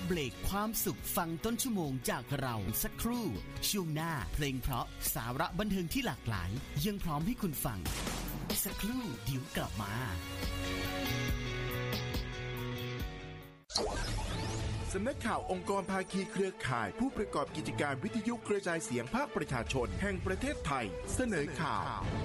เบรกความสุขฟังต้นชั่วโมงจากเราสักครู่ช่วงหน้าเพลงเพราะสาระบันเทิงที่หลากหลายยังพร้อมให้คุณฟังสักครู่เดี๋ยวกลับมาสำนักข่าวองค์กรภาคีเครือข่ายผู้ประกอบกิจการวิทยุกระจายเสียงภาคประชาชนแห่งประเทศไทยเสนอข่าว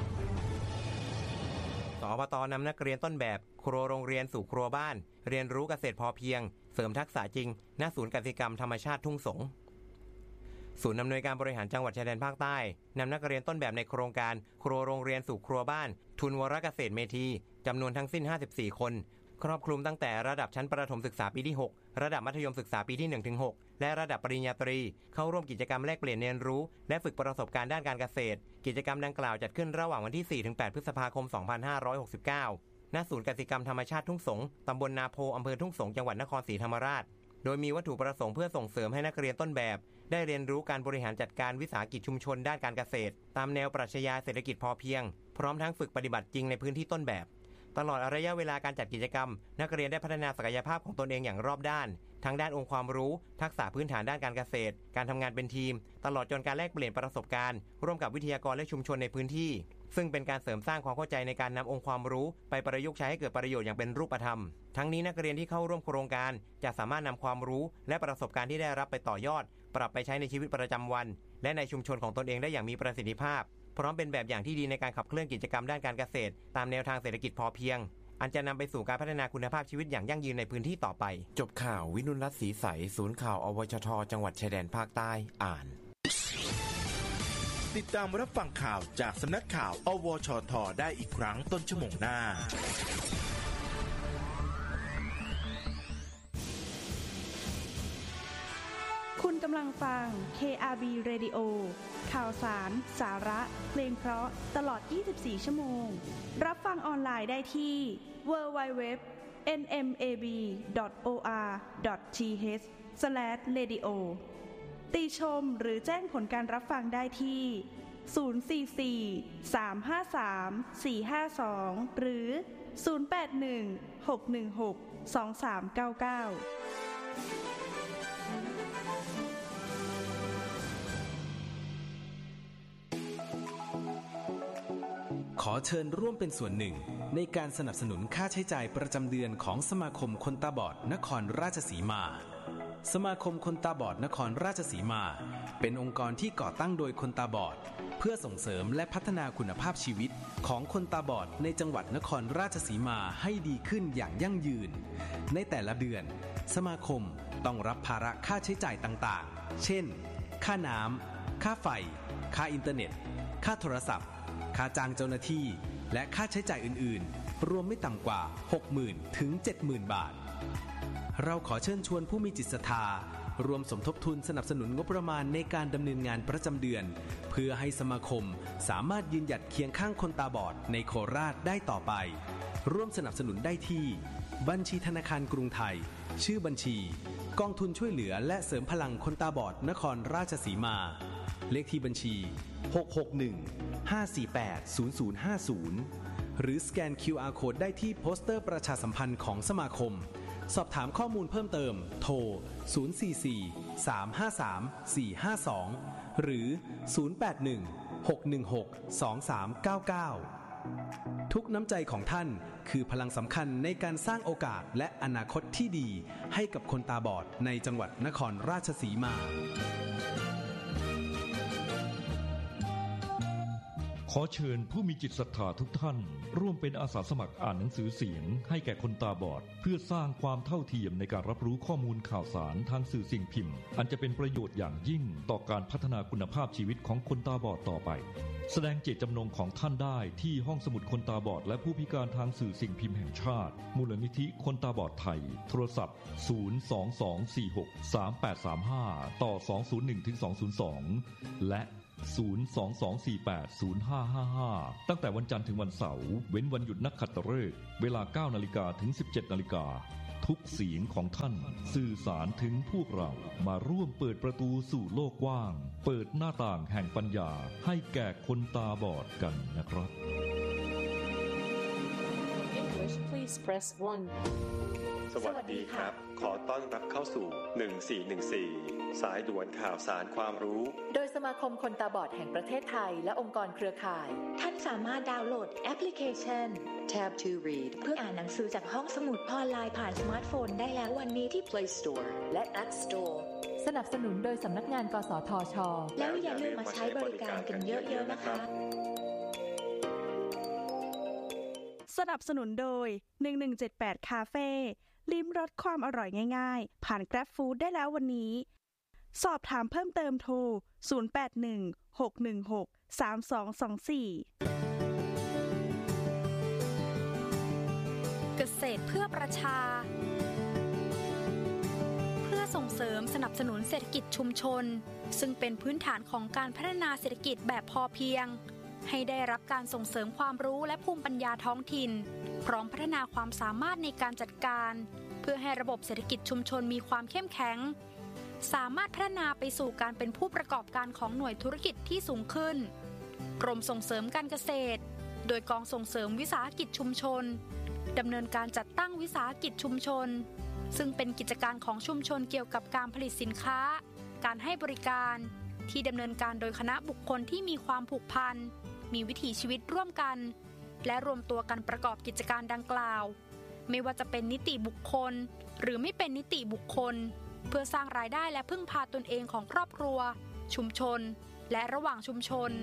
สอบต.นำนักเรียนต้นแบบครัวโรงเรียนสู่ครัวบ้านเรียนรู้เกษตรพอเพียงเสริมทักษะจริงณศูนย์กสิกรรมธรรมชาติทุ่งสงศูนย์อำนวยการบริหารจังหวัดชายแดนภาคใต้นำนักเรียนต้นแบบในโครงการครัวโรงเรียนสู่ครัวบ้านทุนวรเกษตรเมธีจำนวนทั้งสิ้น54คนครอบคลุมตั้งแต่ระดับชั้นประถมศึกษาปีที่6ระดับมัธยมศึกษาปีที่ 1-6 และระดับปริญญาตรีเข้าร่วมกิจกรรมแลกเปลี่ยนเรียนรู้และฝึกประสบการณ์ด้านการเกษตรกิจกรรมดังกล่าวจัดขึ้นระหว่างวันที่ 4-8 พฤษภาคม 2569 ณ ศูนย์กสิกรรมธรรมชาติทุ่งสงตำบลนาโพอำเภอทุ่งสงจังหวัดนครศรีธรรมราชโดยมีวัตถุประสงค์เพื่อส่งเสริมให้นักเรียนต้นแบบได้เรียนรู้การบริหารจัดการวิสาหกิจชุมชนด้านการเกษตรตามแนวปรัชญาเศรษฐกิจพอเพียงพร้อมทั้งฝึกปฏิบัติจริงในพื้นที่ต้นแบบตลอดระยะเวลาการจัดกิจกรรมนักเรียนได้พัฒนาศักยภาพของตนเองอย่างรอบด้านทั้งด้านองค์ความรู้ทักษะพื้นฐานด้านการเกษตรการทำงานเป็นทีมตลอดจนการแลกเปลี่ยนประสบการณ์ร่วมกับวิทยากรและชุมชนในพื้นที่ซึ่งเป็นการเสริมสร้างความเข้าใจในการนำองค์ความรู้ไปประยุกต์ใช้ให้เกิดประโยชน์อย่างเป็นรูปธรรมทั้งนี้นักเรียนที่เข้าร่วมโครงการจะสามารถนำความรู้และประสบการณ์ที่ได้รับไปต่อยอดปรับไปใช้ในชีวิตประจำวันและในชุมชนของตนเองได้อย่างมีประสิทธิภาพพร้อมเป็นแบบอย่างที่ดีในการขับเคลื่อนกิจกรรมด้านการเกษตรตามแนวทางเศรษฐกิจพอเพียงอันจะนำไปสู่การพัฒนาคุณภาพชีวิตอย่างยั่งยืนในพื้นที่ต่อไปจบข่าววินุลรัตน์ศรีใสศูนย์ข่าวอวชทจังหวัดชายแดนภาคใต้อ่านติดตามรับฟังข่าวจากสำนักข่าวอวชทได้อีกครั้งต้นชั่วโมงหน้าคุณกำลังฟัง KRB Radio ข่าวสารสาระเพลงเพราะตลอด24ชั่วโมงรับฟังออนไลน์ได้ที่ www.nmab.or.th/radio ติชมหรือแจ้งผลการรับฟังได้ที่044-353-452หรือ081-616-2399 ขอเชิญร่วมเป็นส่วนหนึ่งในการสนับสนุนค่าใช้จ่ายประจำเดือนของสมาคมคนตาบอดนครราชสีมาสมาคมคนตาบอดนครราชสีมาเป็นองค์กรที่ก่อตั้งโดยคนตาบอดเพื่อส่งเสริมและพัฒนาคุณภาพชีวิตของคนตาบอดในจังหวัดนครราชสีมาให้ดีขึ้นอย่างยั่งยืนในแต่ละเดือนสมาคมต้องรับภาระค่าใช้จ่ายต่างๆเช่นค่าน้ำค่าไฟค่าอินเทอร์เน็ตค่าโทรศัพท์ค่าจ้างเจ้าหน้าที่และค่าใช้จ่ายอื่นๆรวมไม่ต่ำกว่า 60,000 ถึง 70,000 บาทเราขอเชิญชวนผู้มีจิตศรัทธารวมสมทบทุนสนับสนุนงบประมาณในการดำเนินงานประจำเดือนเพื่อให้สมาคมสามารถยืนหยัดเคียงข้างคนตาบอดในโคราชได้ต่อไปร่วมสนับสนุนได้ที่บัญชีธนาคารกรุงไทยชื่อบัญชีกองทุนช่วยเหลือและเสริมพลังคนตาบอดนครราชสีมาเลขที่บัญชี661-548-0050หรือสแกน QR Code ได้ที่โปสเตอร์ประชาสัมพันธ์ของสมาคมสอบถามข้อมูลเพิ่มเติมโทร044-353-452หรือ081-616-2399ทุกน้ำใจของท่านคือพลังสำคัญในการสร้างโอกาสและอนาคตที่ดีให้กับคนตาบอดในจังหวัดนครราชสีมาขอเชิญผู้มีจิตศรัทธาทุกท่านร่วมเป็นอาสาสมัครอ่านหนังสือเสียงให้แก่คนตาบอดเพื่อสร้างความเท่าเทียมในการรับรู้ข้อมูลข่าวสารทางสื่อสิ่งพิมพ์อันจะเป็นประโยชน์อย่างยิ่งต่อการพัฒนาคุณภาพชีวิตของคนตาบอดต่อไปแสดงเจตจำนงของท่านได้ที่ห้องสมุดคนตาบอดและผู้พิการทางสื่อสิ่งพิมพ์แห่งชาติมูลนิธิคนตาบอดไทยโทรศัพท์022463835ต่อ201-202และ022480555ตั้งแต่วันจันทร์ถึงวันเสาร์เว้นวันหยุดนักขัตฤกษ์เวลา 9:00 นถึง 17:00 นทุกเสียงของท่านสื่อสารถึงพวกเรามาร่วมเปิดประตูสู่โลกกว้างเปิดหน้าต่างแห่งปัญญาให้แก่คนตาบอดกันนะครับ English please press 1 สวัสดีครับขอต้อนรับเข้าสู่1414สายด่วนข่าวสารความรู้โดยสมาคมคนตาบอดแห่งประเทศไทยและองค์กรเครือข่ายท่านสามารถดาวน์โหลดแอปพลิเคชัน Tab to Read เพื่ออ่านหนังสือจากห้องสมุดออนไลน์ผ่านสมาร์ทโฟนได้แล้ววันนี้ที่ Play Store และ App Store สนับสนุนโดยสำนักงานกสทช. แล้วอย่าลืมมาใช้บริการกันเยอะๆนะคะสนับสนุนโดย1178คาเฟ่ลิ้มรสความอร่อยง่ายๆผ่าน Grab Food ได้แล้ววันนี้สอบถามเพิ่มเติมโทร0816163224 เกษตรเพื่อประชาเพื่อส่งเสริมสนับสนุนเศรษฐกิจชุมชนซึ่งเป็นพื้นฐานของการพัฒนาเศรษฐกิจแบบพอเพียงให้ได้รับการส่งเสริมความรู้และภูมิปัญญาท้องถิ่นพร้อมพัฒนาความสามารถในการจัดการเพื่อให้ระบบเศรษฐกิจชุมชนมีความเข้มแข็งสามารถพัฒนาไปสู่การเป็นผู้ประกอบการของหน่วยธุรกิจที่สูงขึ้นกรมส่งเสริมการเกษตรโดยกองส่งเสริมวิสาหกิจชุมชนดำเนินการจัดตั้งวิสาหกิจชุมชนซึ่งเป็นกิจการของชุมชนเกี่ยวกับการผลิตสินค้าการให้บริการที่ดำเนินการโดยคณะบุคคลที่มีความผูกพันมีวิถีชีวิตร่วมกันและรวมตัวกันประกอบกิจการดังกล่าวไม่ว่าจะเป็นนิติบุคคลหรือไม่เป็นนิติบุคคลเพื่อสร้างรายได้และพึ่งพาตนเองของครอบครัวชุมชนและระหว่างชุมชน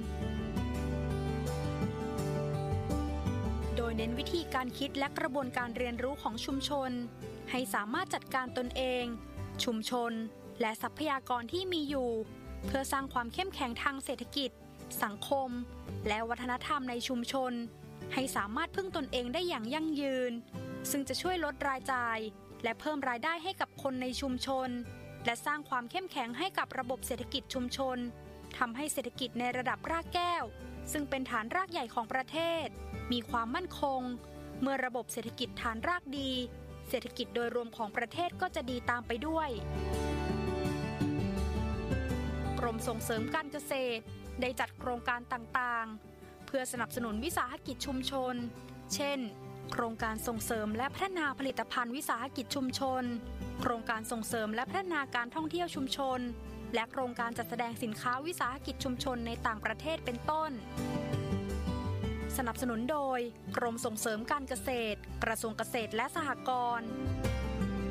โดยเน้นวิธีการคิดและกระบวนการเรียนรู้ของชุมชนให้สามารถจัดการตนเองชุมชนและทรัพยากรที่มีอยู่เพื่อสร้างความเข้มแข็งทางเศรษฐกิจสังคมและวัฒนธรรมในชุมชนให้สามารถพึ่งตนเองได้อย่างยั่งยืนซึ่งจะช่วยลดรายจ่ายและเพิ่มรายได้ให้กับคนในชุมชนและสร้างความเข้มแข็งให้กับระบบเศรษฐกิจชุมชนทำให้เศรษฐกิจในระดับรากแก้วซึ่งเป็นฐานรากใหญ่ของประเทศมีความมั่นคงเมื่อระบบเศรษฐกิจฐานรากดีเศรษฐกิจโดยรวมของประเทศก็จะดีตามไปด้วยกรมส่งเสริมการเกษตรได้จัดโครงการต่างๆเพื่อสนับสนุนวิสาหกิจชุมชนเช่นโครงการส่งเสริมและพัฒนาผลิตภัณฑ์วิสาหกิจชุมชนโครงการส่งเสริมและพัฒนาการท่องเที่ยวชุมชนและโครงการจัดแสดงสินค้าวิสาหกิจชุมชนในต่างประเทศเป็นต้นสนับสนุนโดยกรมส่งเสริมการเกษตรกระทรวงเกษตรและสหกรณ์